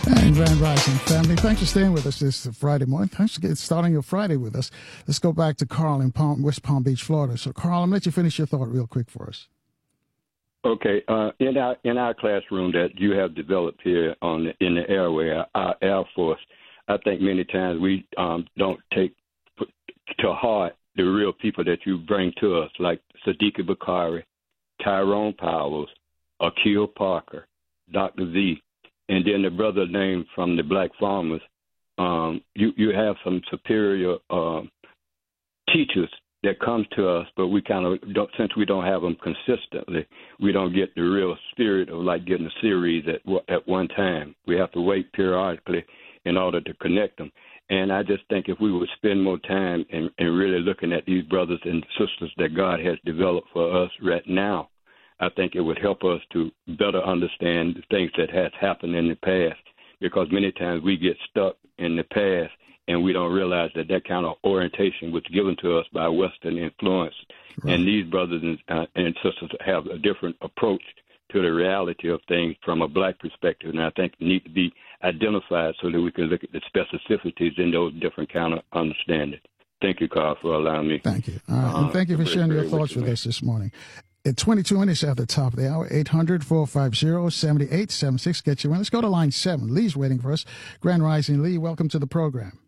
And Grand Rising family, thanks for staying with us this Friday morning. Thanks for starting your Friday with us. Let's go back to Carl in West Palm Beach, Florida. So, Carl, I'm going to let you finish your thought real quick for us. Okay. In our classroom that you have developed here in the airway, our Air Force, I think many times we don't take to heart the real people that you bring to us, like Sadiqa Bakari, Tyrone Powers, Akil Parker, Dr. Z, and then the brother named from the Black Farmers. You have some superior teachers that come to us, but we kind of don't, since we don't have them consistently, we don't get the real spirit of like getting a series at one time. We have to wait periodically in order to connect them. And I just think if we would spend more time in really looking at these brothers and sisters that God has developed for us right now, I think it would help us to better understand the things that has happened in the past, because many times we get stuck in the past and we don't realize that kind of orientation was given to us by Western influence. Right. And these brothers and sisters have a different approach to the reality of things from a black perspective, and I think need to be identified so that we can look at the specificities in those different kind of understanding. Thank you, Carl, for allowing me. Thank you. And thank you for sharing your thoughts with us this morning. At 22 minutes after the top of the hour, 800-450-7876. Get you in. Let's go to line 7. Lee's waiting for us. Grand Rising. Lee, welcome to the program.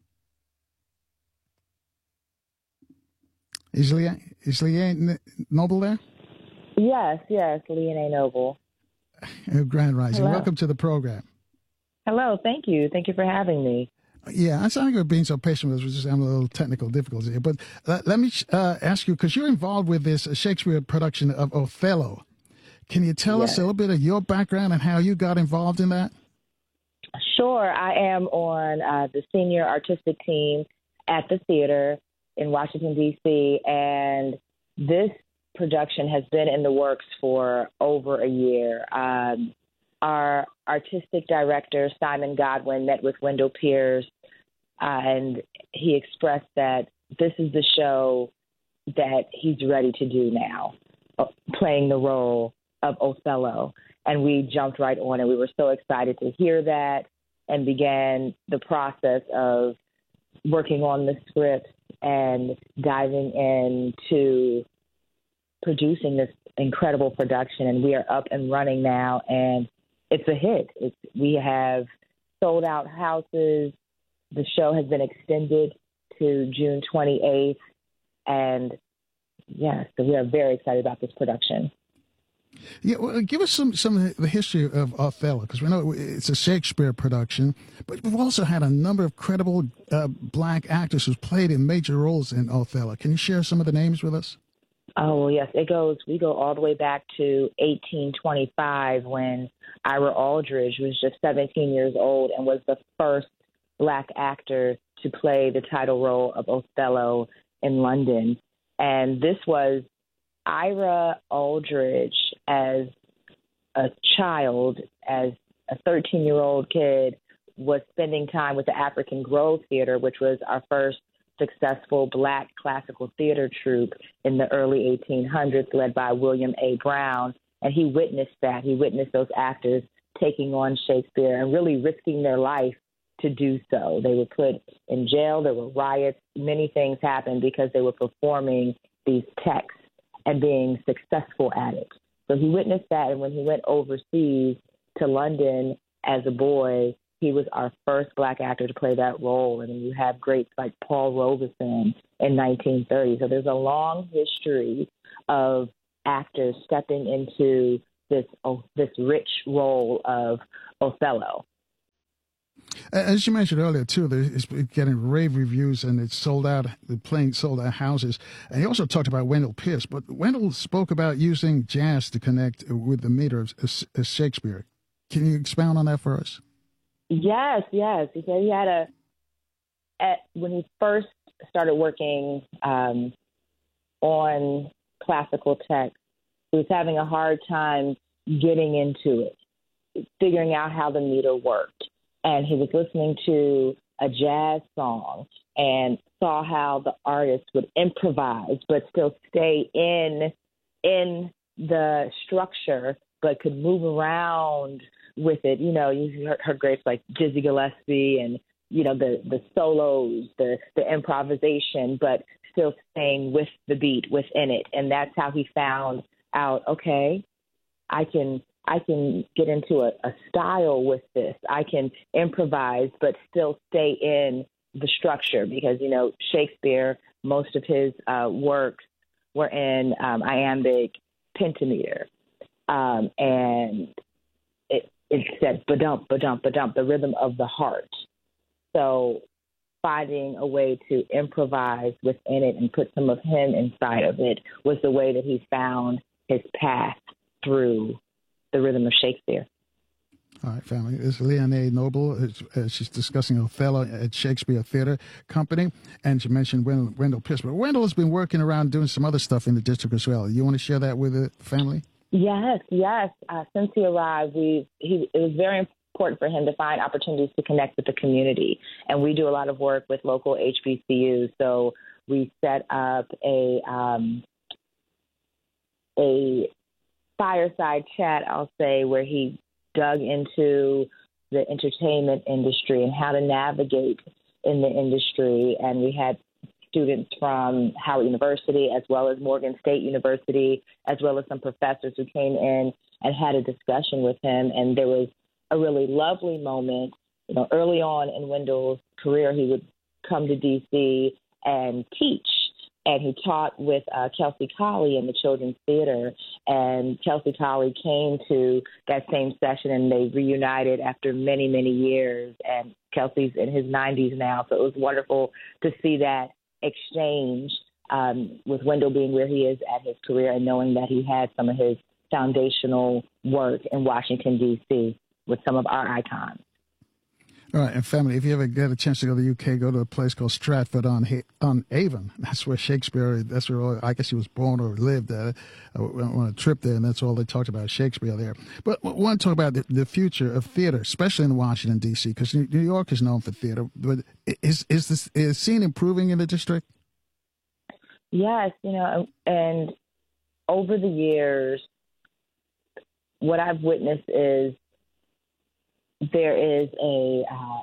Is Leanne Noble there? Yes, Leanne Noble. Grand Rising. Hello. Welcome to the program. Hello, thank you. Thank you for having me. Yeah, I'm sorry for being so patient with us. We're just having a little technical difficulty here. But let me ask you, because you're involved with this Shakespeare production of Othello. Can you tell us a little bit of your background and how you got involved in that? Sure. I am on the senior artistic team at the theater in Washington, D.C., and this production has been in the works for over a year. Our artistic director, Simon Godwin, met with Wendell Pierce, and he expressed that this is the show that he's ready to do now, playing the role of Othello. And we jumped right on it. We were so excited to hear that and began the process of working on the script and diving into producing this incredible production. And we are up and running now, and it's a hit. We have sold out houses. The show has been extended to June 28th. And, so we are very excited about this production. Yeah, well, give us some of the history of Othello, because we know it's a Shakespeare production, but we've also had a number of credible black actors who've played in major roles in Othello. Can you share some of the names with us? Oh, yes. We go all the way back to 1825 when Ira Aldridge was just 17 years old and was the first black actor to play the title role of Othello in London. And this was Ira Aldridge as a child, as a 13-year-old kid, was spending time with the African Grove Theater, which was our first successful black classical theater troupe in the early 1800s, led by William A. Brown. And he witnessed that. He witnessed those actors taking on Shakespeare and really risking their life to do so. They were put in jail. There were riots. Many things happened because they were performing these texts and being successful at it. So he witnessed that, and when he went overseas to London as a boy, he was our first black actor to play that role. And you have greats like Paul Robeson in 1930. So there's a long history of actors stepping into this rich role of Othello. As you mentioned earlier, too, it's getting rave reviews and it's sold out, playing sold out houses. And you also talked about Wendell Pierce, but Wendell spoke about using jazz to connect with the meter of Shakespeare. Can you expound on that for us? Yes. He said he had when he first started working on classical text, he was having a hard time getting into it, figuring out how the meter worked. And he was listening to a jazz song and saw how the artist would improvise but still stay in the structure, but could move around with it. You know, you heard greats like Dizzy Gillespie and, you know, the solos, the improvisation, but still staying with the beat within it. And that's how he found out, okay, I can get into a style with this. I can improvise, but still stay in the structure because, you know, Shakespeare, most of his works were in iambic pentameter. And it said ba-dump, ba-dump, ba-dump, the rhythm of the heart. So finding a way to improvise within it and put some of him inside of it was the way that he found his path through the rhythm of Shakespeare. All right, family. This is Leonie Noble. She's discussing Othello at Shakespeare Theater Company. And she mentioned Wendell Pierce. But Wendell has been working around doing some other stuff in the district as well. You want to share that with the family? Yes. Since he arrived, it was very important for him to find opportunities to connect with the community. And we do a lot of work with local HBCUs. So we set up a fireside chat, I'll say, where he dug into the entertainment industry and how to navigate in the industry. And we had students from Howard University as well as Morgan State University, as well as some professors who came in and had a discussion with him. And there was a really lovely moment. You know, early on in Wendell's career, he would come to D.C. and teach. And he taught with Kelsey Colley in the Children's Theater. And Kelsey Colley came to that same session, and they reunited after many, many years. And Kelsey's in his 90s now, so it was wonderful to see that exchange with Wendell being where he is at his career and knowing that he had some of his foundational work in Washington, D.C. with some of our icons. All right, and family, if you ever get a chance to go to the UK, go to a place called Stratford on Avon. That's where Shakespeare, that's where I guess he was born or lived on a trip there, and that's all they talked about, Shakespeare there. But I want to talk about the future of theater, especially in Washington, D.C., because New York is known for theater. But is scene improving in the district? Yes, you know, and over the years, what I've witnessed is there is a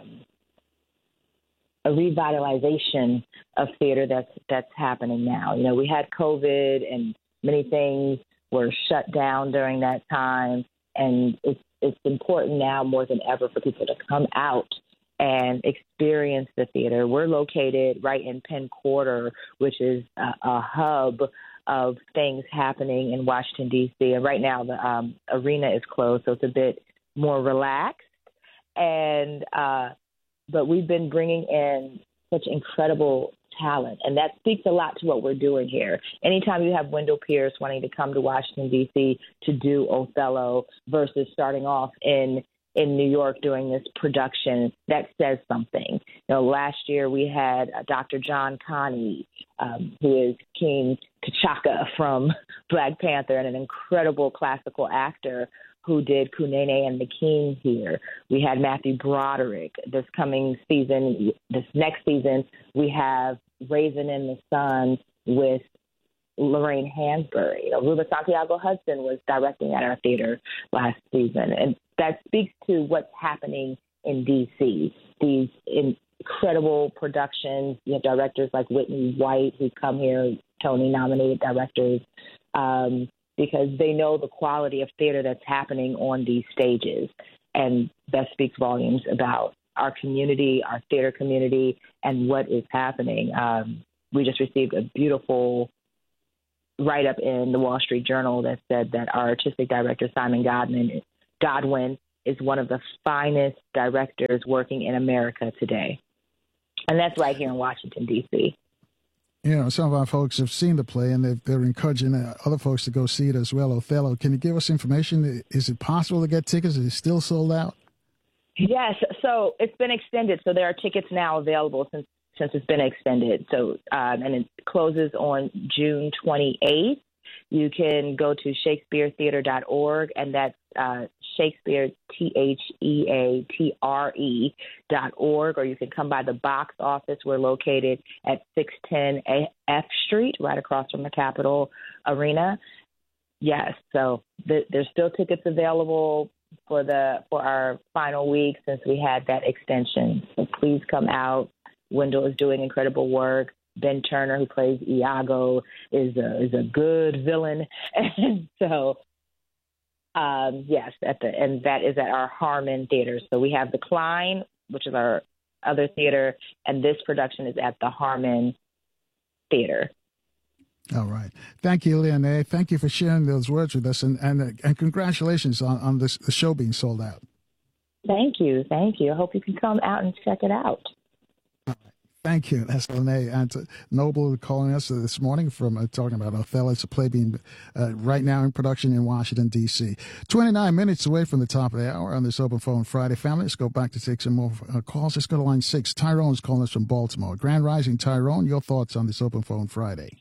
revitalization of theater that's happening now. You know, we had COVID and many things were shut down during that time, and it's important now more than ever for people to come out and experience the theater. We're located right in Penn Quarter, which is a hub of things happening in Washington, D.C. And right now the arena is closed, so it's a bit more relaxed. And but we've been bringing in such incredible talent, and that speaks a lot to what we're doing here. Anytime you have Wendell Pierce wanting to come to Washington, D.C. to do Othello versus starting off in New York doing this production, that says something. You know, last year we had Dr. John Connie, who is King T'Chaka from Black Panther and an incredible classical actor who did Kunene and the King here. We had Matthew Broderick. This next season, we have Raisin in the Sun with Lorraine Hansberry. You know, Ruben Santiago Hudson was directing at our theater last season. And that speaks to what's happening in D.C. These incredible productions, you know, directors like Whitney White, who come here, Tony-nominated directors, because they know the quality of theater that's happening on these stages. And that speaks volumes about our community, our theater community, and what is happening. We just received a beautiful write-up in the Wall Street Journal that said that our artistic director, Simon Godwin, is one of the finest directors working in America today. And that's right here in Washington, D.C. You know, some of our folks have seen the play, and they're encouraging other folks to go see it as well. Othello, can you give us information? Is it possible to get tickets? Is it still sold out? Yes. So it's been extended. So there are tickets now available since it's been extended. So and it closes on June 28th. You can go to ShakespeareTheater.org, and that's Shakespeare, TheaTre.org, or you can come by the box office. We're located at 610 F Street, right across from the Capitol Arena. Yes, so there's still tickets available. for our final week since we had that extension. So please come out. Wendell is doing incredible work. Ben Turner, who plays Iago, is a good villain, and so yes, and that is at our Harmon Theater. So we have the Klein, which is our other theater, and this production is at the Harmon Theater. All right. Thank you, Leonie. Thank you for sharing those words with us, and congratulations on the show being sold out. Thank you. Thank you. I hope you can come out and check it out. Thank you. That's Leonie Noble calling us this morning from talking about Othello. It's a play being right now in production in Washington, D.C. 29 minutes away from the top of the hour on this Open Phone Friday. Family, let's go back to take some more calls. Let's go to line 6. Tyrone's calling us from Baltimore. Grand Rising, Tyrone, your thoughts on this Open Phone Friday?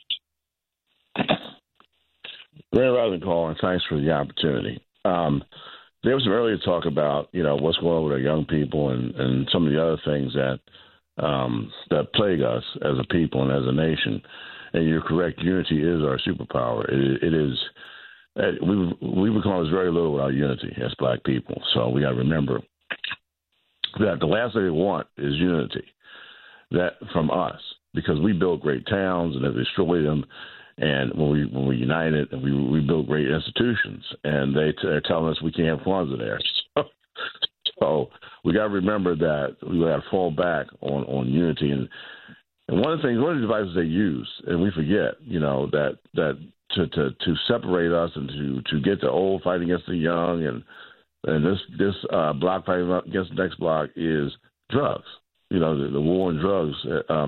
Grand Rising call, and thanks for the opportunity. There was some earlier talk about, what's going on with our young people and some of the other things that plague us as a people and as a nation. And you're correct, unity is our superpower. It is. We've accomplished very little without unity as Black people. So we got to remember that the last thing we want is unity that from us, because we built great towns and have destroyed them. And when we united, we built great institutions, and they're telling us we can't have Kwanzaa there. So we got to remember that we got to fall back on unity. And one of the devices they use, and we forget, that to separate us and to get the old fighting against the young, and this block fighting against the next block is drugs. The war on drugs.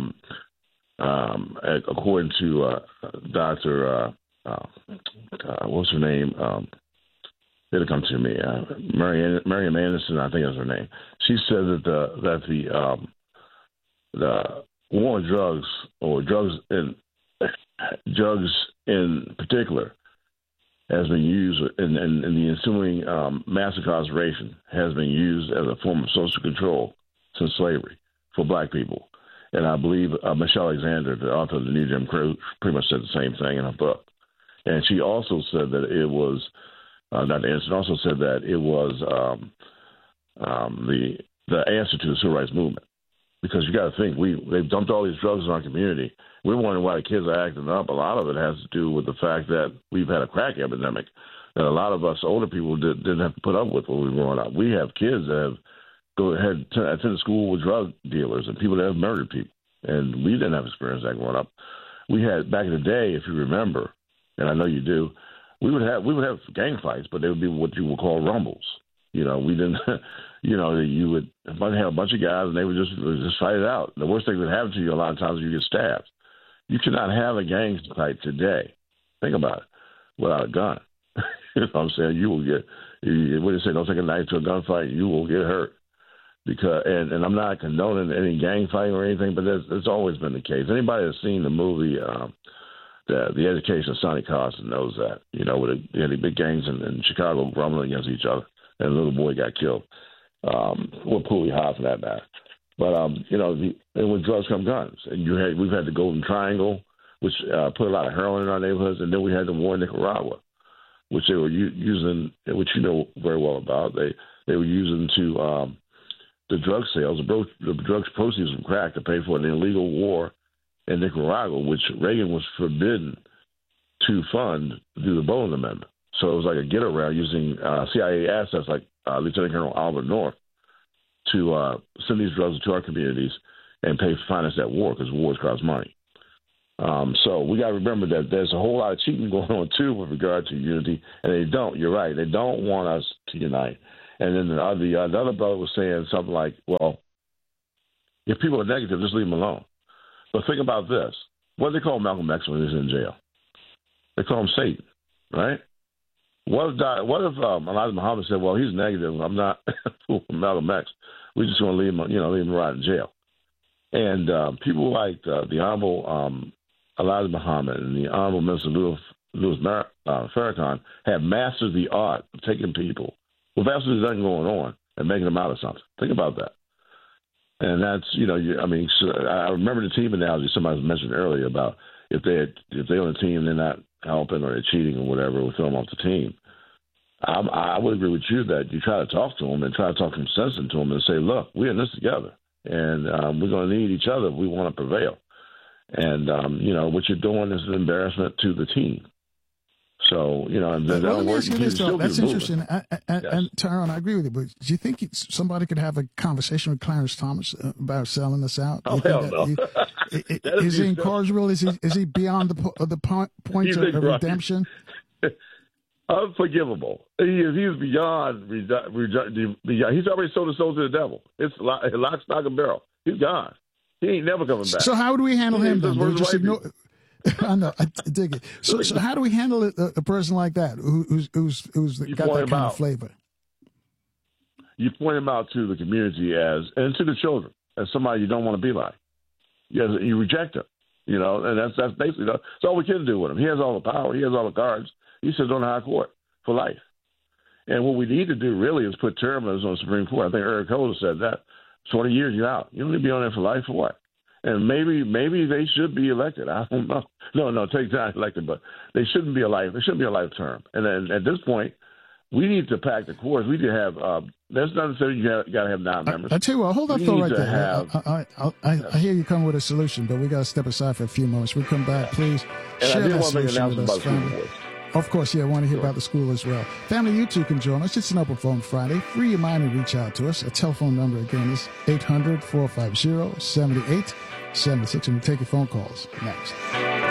According to Dr. What's her name? It'll come to me. Mariam Anderson, I think is her name. She said that the war on drugs, or drugs in particular, has been used in the ensuing mass incarceration has been used as a form of social control since slavery for Black people. And I believe Michelle Alexander, the author of The New Jim Crow, pretty much said the same thing in her book. And she also said that it was, Dr. Anderson also said that it was the answer to the civil rights movement. Because you got to think, they've dumped all these drugs in our community. We're wondering why the kids are acting up. A lot of it has to do with the fact that we've had a crack epidemic that a lot of us older people didn't have to put up with when we were growing up. We have kids that have attended school with drug dealers and people that have murdered people, and we didn't have experience that growing up. We had back in the day, if you remember, and I know you do, we would have gang fights, but they would be what you would call rumbles. We didn't, you would have a bunch of guys and they would just fight it out. The worst thing that would happen to you a lot of times is you get stabbed. You cannot have a gang fight today. Think about it, without a gun. You know what I'm saying? You will get. What do you say? Don't take a knife to a gunfight. You will get hurt. Because and I'm not condoning any gang fighting or anything, but that's always been the case. Anybody that's seen the movie, the Education of Sonny Carson knows that. Where they had the big gangs in Chicago grumbling against each other, and a little boy got killed. Or Cooley High for that matter. But and with drugs come guns, and we've had the Golden Triangle, which put a lot of heroin in our neighborhoods, and then we had the war in Nicaragua, which they were using, which you know very well about. They were using to the drug sales, the drugs proceeds from crack to pay for an illegal war in Nicaragua, which Reagan was forbidden to fund through the Bowen Amendment. So it was like a get around using CIA assets like Lieutenant Colonel Albert North to send these drugs to our communities and finance that war, because wars cost money. So we got to remember that there's a whole lot of cheating going on too with regard to unity, and they don't. You're right. They don't want us to unite. And then the other brother was saying something like, well, if people are negative, just leave them alone. But think about this. What do they call Malcolm X when he was in jail? They call him Satan, right? What if Elijah Muhammad said, well, he's negative. I'm not fooling Malcolm X. We're just going to leave him rot in jail. And people like the Honorable Elijah Muhammad and the Honorable Minister Louis Farrakhan have mastered the art of taking people with absolutely nothing going on and making them out of something. Think about that. And that's, I remember the team analogy somebody mentioned earlier about if they're on a team, they're not helping or they're cheating or whatever, we'll throw them off the team. I would agree with you that you try to talk to them and try to talk some sense into them and say, look, we're in this together, and we're going to need each other if we want to prevail. And, what you're doing is an embarrassment to the team. So, and that let me work. ask you this, though. That's interesting. And Yes. Tyrone, I agree with you, but do you think somebody could have a conversation with Clarence Thomas about selling this out? Oh, hell no. Is he incorrigible? Is he beyond the point of redemption? Unforgivable. He's beyond. He's already sold his soul to the devil. It's lock, stock, and barrel. He's gone. He ain't never coming back. So how do we handle him then? Do we just ignore? I know, I dig it. So how do we handle a person like that who's got that kind of flavor? You point him out to the community and to the children as somebody you don't want to be like. You reject him, and that's basically that's all we can do with him. He has all the power. He has all the cards. He sits on the high court for life. And what we need to do really is put term limits on the Supreme Court. I think Eric Holder said that. 20 years, you're out. You don't need to be on there for life for what? And maybe they should be elected. I don't know. No, take time elected, but they shouldn't be a life. They shouldn't be a life term. And then at this point, we need to pack the courts. We need to have. That's not necessarily you got to have 9 members. I tell you what, hold that thought right there. I hear you come with a solution, but we got to step aside for a few moments. We'll come back, please. And share I did that want to make an solution with announcement us, about family. Of course, I want to hear about the school as well. Family, you too can join us. It's an open phone Friday. Free your mind and reach out to us. Our telephone number again is 800-450-7876, and we'll take your phone calls next.